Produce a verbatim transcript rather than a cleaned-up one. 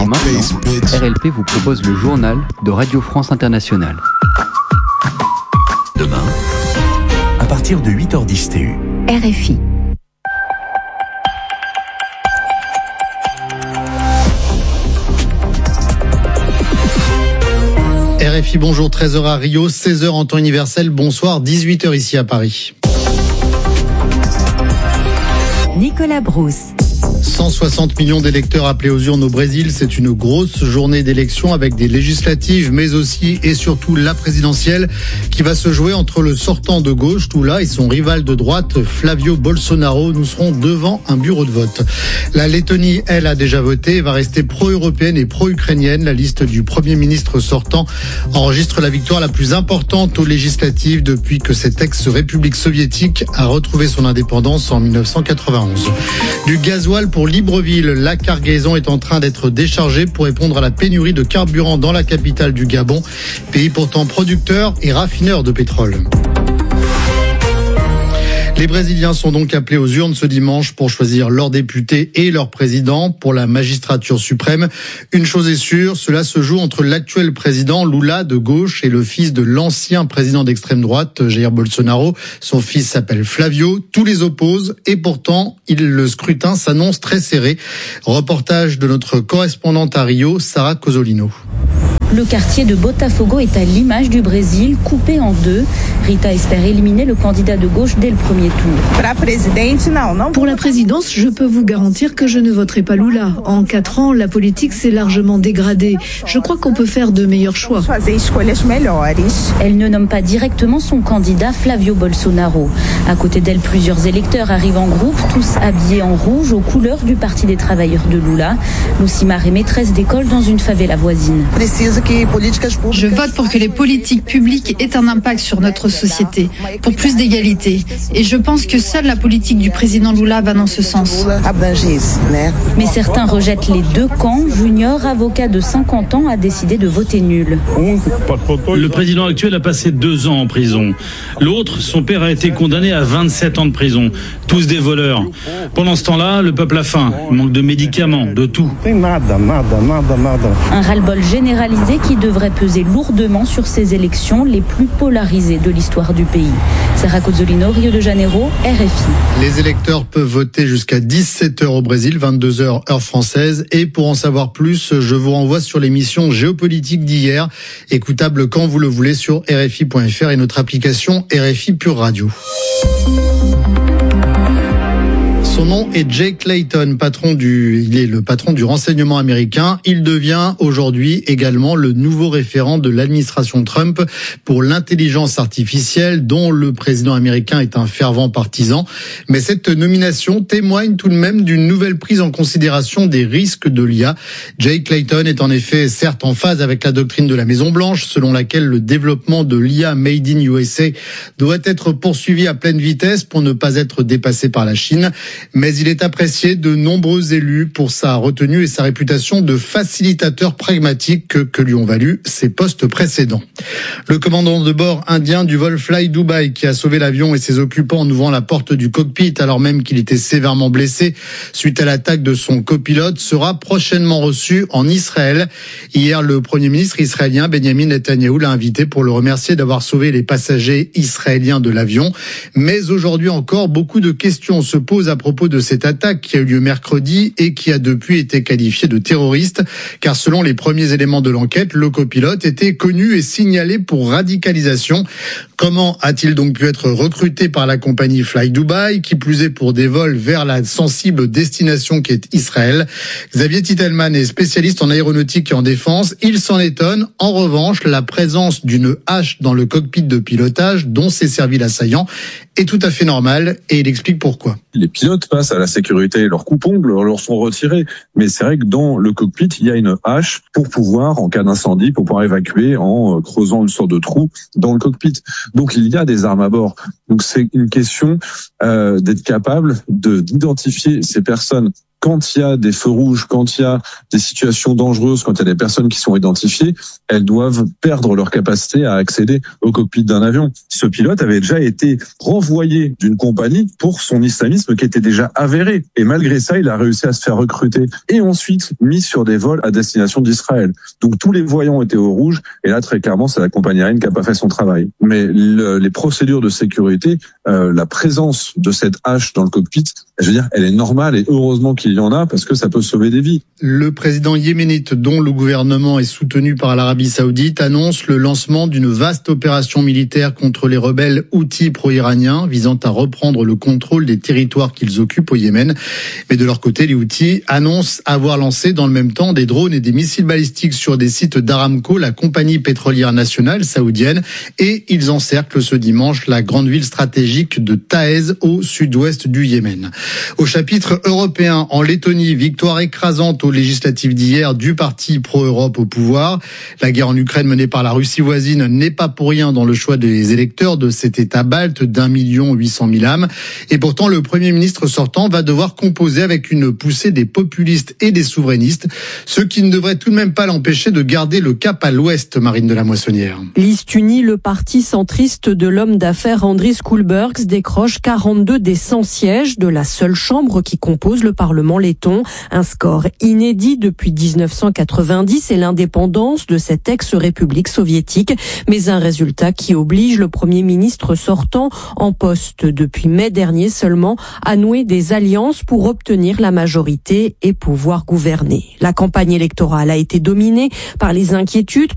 Maintenant, R L P vous propose le journal de Radio France Internationale. Demain, à partir de huit heures dix T U. R F I. R F I, bonjour, treize heures à Rio, seize heures en temps universel, bonsoir, dix-huit heures ici à Paris. Nicolas Brousse. cent soixante millions d'électeurs appelés aux urnes au Brésil, c'est une grosse journée d'élection avec des législatives, mais aussi et surtout la présidentielle qui va se jouer entre le sortant de gauche, Lula, et son rival de droite, Flavio Bolsonaro. Nous serons devant un bureau de vote. La Lettonie, elle, a déjà voté et va rester pro-européenne et pro-ukrainienne. La liste du Premier ministre sortant enregistre la victoire la plus importante aux législatives depuis que cette ex-république soviétique a retrouvé son indépendance en dix-neuf cent quatre-vingt-onze. Du gasoil pour Libreville, la cargaison est en train d'être déchargée pour répondre à la pénurie de carburant dans la capitale du Gabon, pays pourtant producteur et raffineur de pétrole. Les Brésiliens sont donc appelés aux urnes ce dimanche pour choisir leurs députés et leur président pour la magistrature suprême. Une chose est sûre, cela se joue entre l'actuel président Lula de gauche et le fils de l'ancien président d'extrême droite, Jair Bolsonaro. Son fils s'appelle Flavio. Tous les opposent et pourtant, il, le scrutin s'annonce très serré. Reportage de notre correspondante à Rio, Sarah Cosolino. Le quartier de Botafogo est à l'image du Brésil, coupé en deux. Rita espère éliminer le candidat de gauche dès le premier tour. Pour la présidence, je peux vous garantir que je ne voterai pas Lula. En quatre ans, la politique s'est largement dégradée. Je crois qu'on peut faire de meilleurs choix. Elle ne nomme pas directement son candidat Flavio Bolsonaro. À côté d'elle, plusieurs électeurs arrivent en groupe, tous habillés en rouge aux couleurs du Parti des travailleurs de Lula. Lucimar est maîtresse d'école dans une favela voisine. Je vote pour que les politiques publiques aient un impact sur notre société, pour plus d'égalité. Et je pense que seule la politique du président Lula va dans ce sens. Mais certains rejettent les deux camps. Junior, avocat de cinquante ans, a décidé de voter nul. Le président actuel a passé deux ans en prison. L'autre, son père a été condamné à vingt-sept ans de prison. Tous des voleurs. Pendant ce temps-là, le peuple a faim. Il manque de médicaments, de tout. Un ras-le-bol généralisé qui devrait peser lourdement sur ces élections les plus polarisées de l'histoire du pays. Sarah Cozzolino, Rio de Janeiro, R F I. Les électeurs peuvent voter jusqu'à dix-sept heures au Brésil, vingt-deux heures heure française. Et pour en savoir plus, je vous renvoie sur l'émission Géopolitique d'hier, écoutable quand vous le voulez sur R F I point F R et notre application R F I Pure Radio. Son nom est Jake Layton, patron du, il est le patron du renseignement américain. Il devient aujourd'hui également le nouveau référent de l'administration Trump pour l'intelligence artificielle, dont le président américain est un fervent partisan. Mais cette nomination témoigne tout de même d'une nouvelle prise en considération des risques de l'I A. Jake Layton est en effet certes en phase avec la doctrine de la Maison-Blanche, selon laquelle le développement de l'I A made in U S A doit être poursuivi à pleine vitesse pour ne pas être dépassé par la Chine. Mais il est apprécié de nombreux élus pour sa retenue et sa réputation de facilitateur pragmatique que, que lui ont valu ses postes précédents. Le commandant de bord indien du vol Fly Dubai qui a sauvé l'avion et ses occupants en ouvrant la porte du cockpit alors même qu'il était sévèrement blessé suite à l'attaque de son copilote sera prochainement reçu en Israël. Hier, le Premier ministre israélien Benjamin Netanyahou l'a invité pour le remercier d'avoir sauvé les passagers israéliens de l'avion. Mais aujourd'hui encore, beaucoup de questions se posent à propos de cette attaque qui a eu lieu mercredi et qui a depuis été qualifiée de terroriste, car selon les premiers éléments de l'enquête, le copilote était connu et signalé pour radicalisation. Comment a-t-il donc pu être recruté par la compagnie Fly Dubai, qui plus est pour des vols vers la sensible destination qui est Israël? Xavier Titelman est spécialiste en aéronautique et en défense. Il s'en étonne. En revanche, la présence d'une hache dans le cockpit de pilotage dont s'est servi l'assaillant est tout à fait normale et il explique pourquoi. Les pilotes passent à la sécurité, leurs coupe-ongles leur sont retirés. Mais c'est vrai que dans le cockpit, il y a une hache pour pouvoir, en cas d'incendie, pour pouvoir évacuer en creusant une sorte de trou dans le cockpit. Donc il y a des armes à bord. Donc c'est une question euh, d'être capable de d'identifier ces personnes quand il y a des feux rouges, quand il y a des situations dangereuses, quand il y a des personnes qui sont identifiées, elles doivent perdre leur capacité à accéder au cockpit d'un avion. Ce pilote avait déjà été renvoyé d'une compagnie pour son islamisme qui était déjà avéré. Et malgré ça, il a réussi à se faire recruter et ensuite mis sur des vols à destination d'Israël. Donc tous les voyants étaient au rouge et là, très clairement, c'est la compagnie aérienne qui n'a pas fait son travail. Mais le, les procédures de sécurité, euh, la présence de cette hache dans le cockpit, je veux dire, elle est normale et heureusement qu'il y en a parce que ça peut sauver des vies. Le président yéménite, dont le gouvernement est soutenu par l'Arabie Saoudite, annonce le lancement d'une vaste opération militaire contre les rebelles houthis pro-iraniens visant à reprendre le contrôle des territoires qu'ils occupent au Yémen. Mais de leur côté, les Houthis annoncent avoir lancé dans le même temps des drones et des missiles balistiques sur des sites d'Aramco, la compagnie pétrolière nationale saoudienne, et ils encerclent ce dimanche la grande ville stratégique de Taez au sud-ouest du Yémen. Au chapitre européen, en Lettonie, victoire écrasante aux législatives d'hier du parti pro-Europe au pouvoir. La guerre en Ukraine menée par la Russie voisine n'est pas pour rien dans le choix des électeurs de cet État balte d'un million huit cent mille âmes. Et pourtant, le Premier ministre sortant va devoir composer avec une poussée des populistes et des souverainistes, ce qui ne devrait tout de même pas l'empêcher de garder le cap à l'ouest, Marine de la Moissonnière. Liste unie, le parti centriste de l'homme d'affaires Andris Kulbergs décroche quarante-deux des cent sièges de la seule chambre qui compose le Parlement letton. Un score inédit depuis dix-neuf cent quatre-vingt-dix et l'indépendance de cette ex-république soviétique, mais un résultat qui oblige le Premier ministre sortant, en poste depuis mai dernier seulement, à nouer des alliances pour obtenir la majorité et pouvoir gouverner. La campagne électorale a été dominée par les inquiétudes